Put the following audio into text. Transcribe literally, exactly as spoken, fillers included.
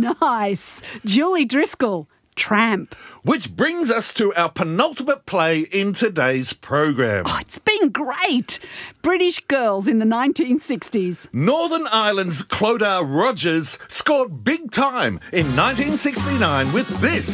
Nice. Julie Driscoll, Tramp. Which brings us to our penultimate play in today's program. Oh, it's been great. British girls in the nineteen sixties. Northern Ireland's Clodagh Rogers scored big time in nineteen sixty-nine with this.